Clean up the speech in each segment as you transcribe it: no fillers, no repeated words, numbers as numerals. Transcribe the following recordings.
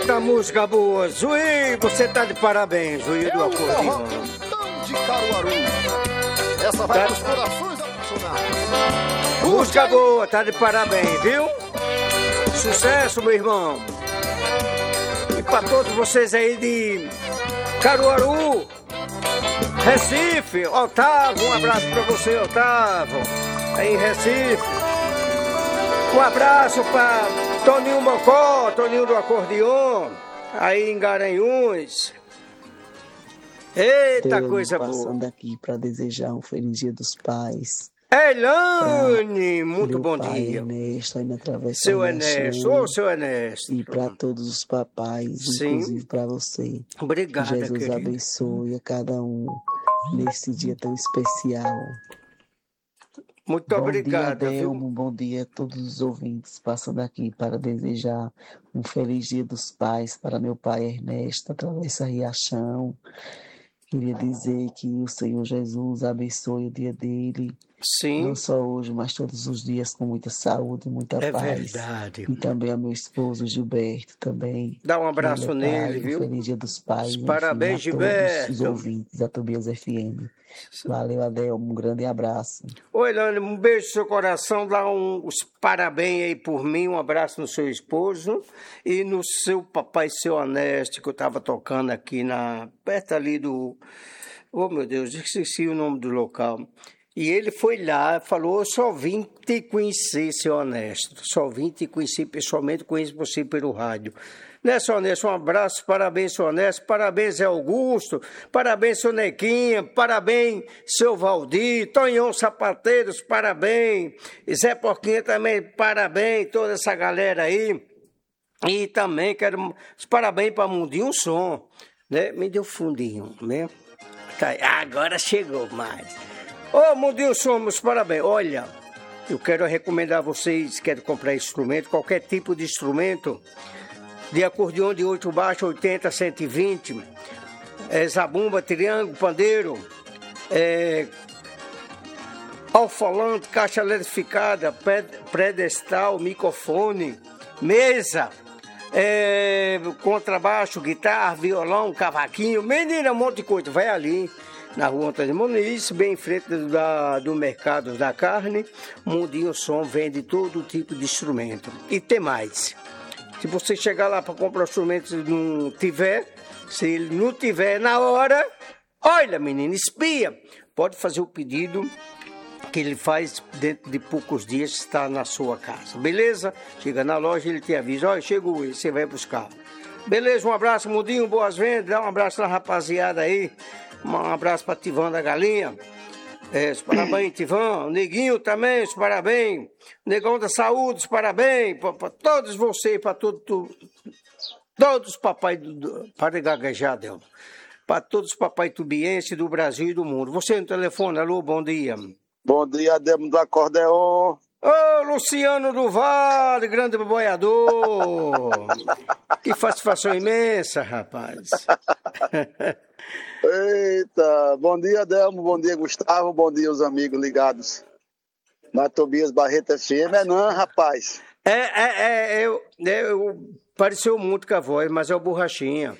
Eita, música boa. Zuí, você tá de parabéns, Zuí do acordeão. De Caruaru. Essa vai pros corações apaixonados. Música boa, tá de parabéns, viu? Sucesso, meu irmão. E pra todos vocês aí de Caruaru, Recife, Otávio, um abraço pra você, Otávio, aí em Recife. Um abraço pra Toninho Mocó, Toninho do acordeão, aí em Garanhuns. Eita, coisa boa. Passando aqui para desejar um feliz Dia dos Pais. Elane, muito bom pai dia. Ernesto, aí na Travessa Seu Ernesto, ô seu Ernesto. E para todos os papais, Sim. inclusive para você. Obrigado, Que Jesus querido. abençoe a cada um nesse dia tão especial. Muito obrigado. Bom dia, Viu? Delmo. Bom dia a todos os ouvintes. Passando aqui para desejar um feliz Dia dos Pais para meu pai Ernesto, na Travessa Riachão. Queria dizer que o Senhor Jesus abençoe o dia dele. Sim. Não só hoje, mas todos os dias com muita saúde, muita É paz. verdade. E também ao meu esposo Gilberto também. Dá um abraço Meu pai, nele, viu? Feliz Dia dos Pais. Enfim, Parabéns, a todos Gilberto. os ouvintes da Tobias FM. Valeu, Adelmo. Um grande abraço. Oi, Elane, um beijo no seu coração, dá os parabéns aí por mim, um abraço no seu esposo e no seu papai, seu Ernesto, que eu estava tocando aqui perto ali do... Oh, meu Deus, esqueci o nome do local. E ele foi lá, falou, eu só vim te conhecer, seu Ernesto, só vim te conhecer pessoalmente, conheço você pelo rádio. Né, seu Ernesto, um abraço, parabéns, seu Ernesto, parabéns, Zé Augusto, parabéns, seu Nequinha, parabéns, seu Valdir, Tonhão Sapateiros, parabéns, Zé Porquinha também, parabéns, toda essa galera aí. E também quero os parabéns para Mundinho Som, né, me deu fundinho, né? Tá, agora chegou mais. Ô, Mundinho Som, meus parabéns, olha, eu quero recomendar a vocês, querem comprar instrumento, qualquer tipo de instrumento, de acordeão de 8 baixo, 80, 120, zabumba, triângulo, pandeiro, alto-falante, caixa eletrificada, pedestal, microfone, mesa, contrabaixo, guitarra, violão, cavaquinho, menina, um monte de coisa. Vai ali na rua Antônio Muniz, bem em frente do mercado da carne. Mundinho Som vende todo tipo de instrumento. E tem mais. Se você chegar lá para comprar o instrumento e não tiver, se ele não tiver na hora, olha, menina, espia. Pode fazer o pedido que ele faz dentro de poucos dias, está na sua casa. Beleza? Chega na loja, ele te avisa. Olha, chegou ele, você vai buscar. Beleza, um abraço, Mundinho, boas vendas. Dá um abraço na rapaziada aí. Um abraço para Tivan da Galinha. Os parabéns, Tivan. Neguinho também, os parabéns. Negão da Saúde, os parabéns. Para todos vocês, para todos os papai para gaguejar, Del. Para todos os papai tubienses do Brasil e do mundo. Você no telefone, alô, bom dia. Bom dia, Adelmo do acordeão. Ô, Luciano do Vale, grande boiador. Que satisfação imensa, rapaz. Eita, bom dia, Adelmo, bom dia, Gustavo, bom dia, os amigos ligados na Tobias Barreto FM. Não, rapaz. Pareceu muito com a voz, mas é o Borrachinha.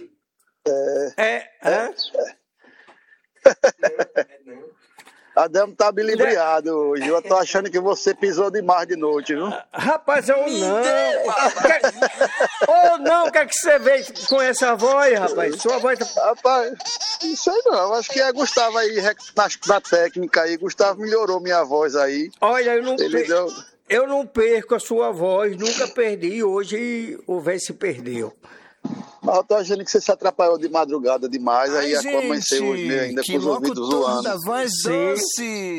Adelmo tá bilibriado hoje. Eu tô achando que você pisou demais de noite, viu? Rapaz, eu não. Ou não, o que é que você veio com essa voz, rapaz? Sua voz tá... Rapaz, não sei não. Acho que é Gustavo aí na técnica aí. Gustavo melhorou minha voz aí. Olha, eu não perco a sua voz, nunca perdi. Hoje o véio se perdeu. Mas eu tô achando que você se atrapalhou de madrugada demais. Ai, aí amanheceu hoje meio ainda com os ouvidos zoando. Da voz doce.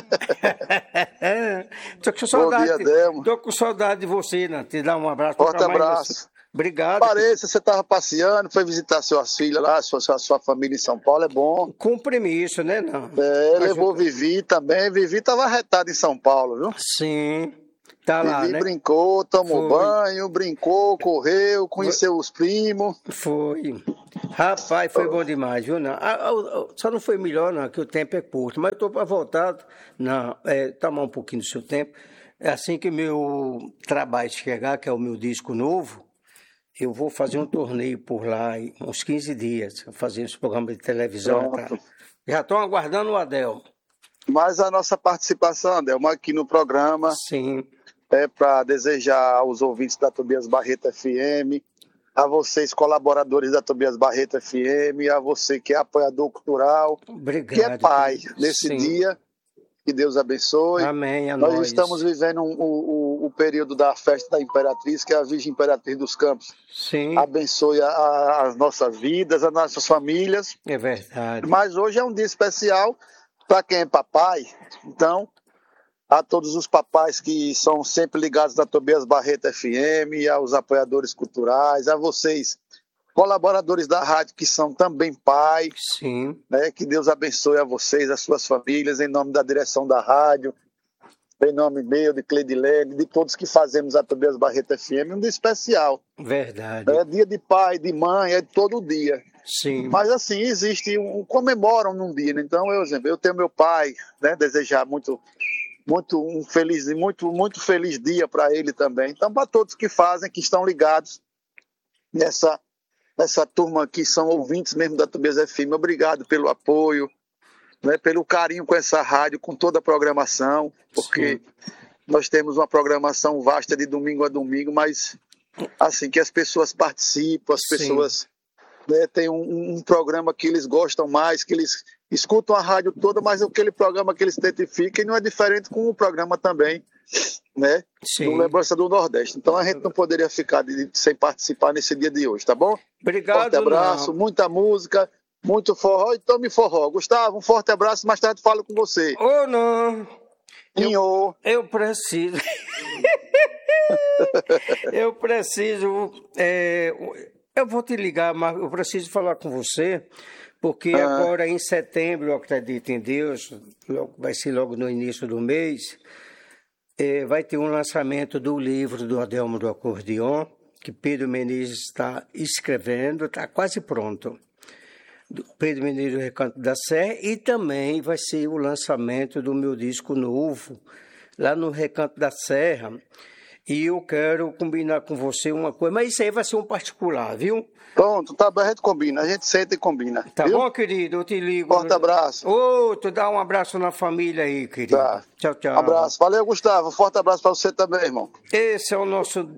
Tô com saudade. Bom dia, Demo. Tô com saudade de você, né? Te dar um abraço. Forte abraço. Obrigado. Pareça, você estava passeando, foi visitar suas filhas lá, sua família em São Paulo, é bom. Compromisso, né? Não. Levou Vivi também. Vivi estava arretada em São Paulo, viu? Sim. Tá lá, Vivi né? brincou, tomou banho, brincou, correu, conheceu os primos. Foi. Rapaz, foi bom demais, viu? Não. Só não foi melhor, não, que o tempo é curto. Mas eu tô para voltar, não, tomar um pouquinho do seu tempo. É assim que meu trabalho chegar, que é o meu disco novo, eu vou fazer um torneio por lá, uns 15 dias, fazer esse programa de televisão. Tá? Já estão aguardando o Adelmo. Mas a nossa participação, Adelmo, aqui no programa Sim. é para desejar aos ouvintes da Tobias Barreto FM, a vocês, colaboradores da Tobias Barreto FM, a você que é apoiador cultural, Obrigado, que é pai nesse sim. dia. Que Deus abençoe. Amém, a Nós nós. estamos vivendo o período da festa da Imperatriz, que é a Virgem Imperatriz dos Campos. Sim. Abençoe as nossas vidas, as nossas famílias. É verdade. Mas hoje é um dia especial para quem é papai. Então, a todos os papais que são sempre ligados na Tobias Barreto FM, aos apoiadores culturais, a vocês, colaboradores da rádio que são também pais, Sim. né? Que Deus abençoe a vocês, as suas famílias, em nome da direção da rádio, em nome meu, de Cleidilene, de todos que fazemos a Tobias Barreto FM, um dia especial. Verdade. É dia de pai, de mãe, é todo dia. Sim. Mas assim, existe, comemoram num dia, né? Então, eu tenho meu pai, né? Desejar muito feliz dia para ele também. Então, para todos que fazem, que estão ligados nessa turma que são ouvintes mesmo da Tobias FM, obrigado pelo apoio, né, pelo carinho com essa rádio, com toda a programação, porque nós temos uma programação vasta de domingo a domingo, mas assim, que as pessoas participam, as pessoas, né, têm um programa que eles gostam mais, que eles escutam a rádio toda, mas aquele programa que eles identificam não é diferente com o programa também, né? No Lembrança do Nordeste. Então a gente não poderia ficar sem participar nesse dia de hoje, tá bom? Obrigado. Forte abraço, muita música, muito forró e tome forró. Gustavo, um forte abraço, mais tarde falo com você. Ou não. Eu preciso. Eu preciso. Eu vou te ligar, mas eu preciso falar com você. Porque agora em setembro, eu acredito em Deus, vai ser logo no início do mês, vai ter um lançamento do livro do Adelmo do Acordeon, que Pedro Menezes está escrevendo, está quase pronto. Do Pedro Menezes do Recanto da Serra, e também vai ser o lançamento do meu disco novo, lá no Recanto da Serra. E eu quero combinar com você uma coisa, mas isso aí vai ser um particular, viu? Pronto, tá bem, a gente combina, a gente senta e combina. Tá, viu? Bom, querido? Eu te ligo. Forte abraço. Tu dá um abraço na família aí, querido. Tá. Tchau, tchau. Abraço. Valeu, Gustavo. Forte abraço para você também, irmão. Esse é o nosso...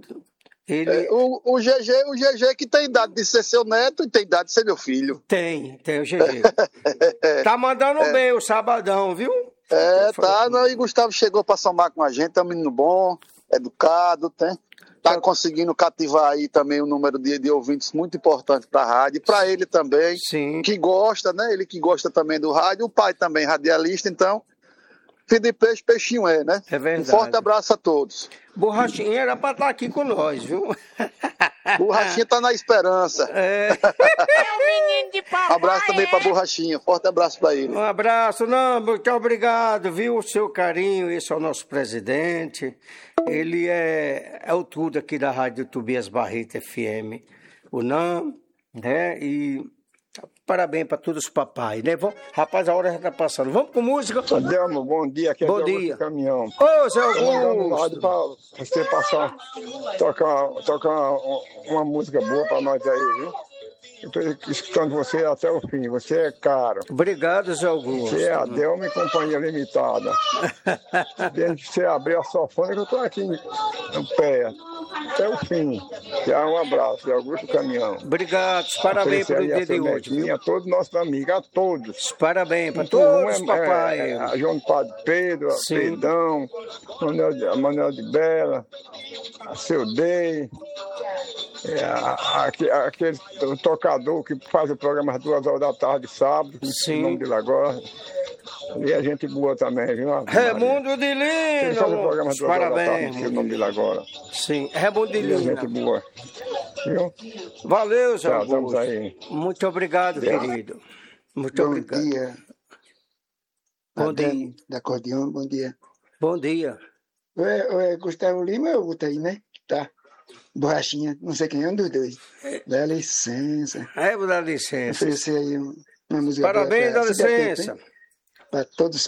O GG que tem idade de ser seu neto e tem idade de ser meu filho. Tem o GG. Tá mandando bem o sabadão, viu? Tá. Não, e Gustavo chegou para somar com a gente, é um menino bom, educado, tá conseguindo cativar aí também um número de ouvintes muito importante para a rádio, para ele também, que gosta, né? Ele que gosta também do rádio, o pai também radialista, então, filho de peixe, peixinho né? É verdade. Um forte abraço a todos. Borrachinha era para estar aqui com nós, viu? Borrachinha tá na esperança. É o menino de papai. Abraço também para Borrachinha, forte abraço para ele. Um abraço, muito obrigado, viu? O seu carinho, esse é o nosso presidente. Ele é o tudo aqui da Rádio Tobias Barreto FM, o NAM, né? E parabéns para todos os papais, né? Rapaz, a hora já tá passando. Vamos com música? Adelmo, bom dia. Aqui é bom dia. Dia. Caminhão. Ô, Zé Augusto. Para você passar, tocar uma música boa para nós aí, viu? Eu estou escutando você até o fim. Você é caro. Obrigado, Zé Augusto. Você é Adelmo e Companhia Limitada. Desde que você abrir a sofona, que eu estou aqui no pé. Até o fim. Um abraço, Zé Augusto Caminhão. Obrigado. Parabéns pelo dia de hoje. A todos os nossos amigos, a todos. Parabéns para todos os papais. A João Padre Pedro, a Pedrão, Manuel de Bela, a Seu Dei, aquele tocador que faz o programa às 2h da tarde, sábado, o nome dele agora. E a gente boa também, viu? Raimundo de Lino! Ele faz o programa às 2h da Parabéns. tarde, o nome dele agora. Sim, Raimundo de E a Lino. gente boa. Viu? Valeu, Zé Augusto. Augusto. Aí. Muito obrigado, querido. Muito obrigado. Bom dia. Bom dia. Da Acordeon, bom dia. Bom dia. É Gustavo Lima ou outro aí, né? Tá. Borrachinha, não sei quem é um dos dois. Dá licença. Vou dar licença. Oferecer aí uma música. Parabéns, dá licença. Para todos os